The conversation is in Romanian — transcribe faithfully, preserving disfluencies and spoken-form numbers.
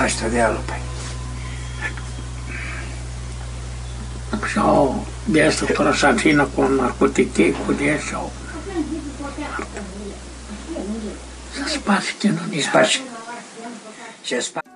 Ăștia de ală, păi. Și-au de asta trăsațină cu narcotice, cu de și-au... Să spați chinunia. Spați. Și spați.